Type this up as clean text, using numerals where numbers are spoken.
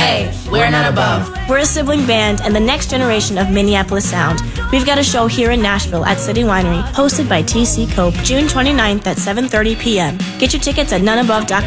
Hey, we're None Above. We're a sibling band and the next generation of Minneapolis sound. We've got a show here in Nashville at City Winery, hosted by TC Cope, June 29th at 7:30 p.m. Get your tickets at noneabove.com.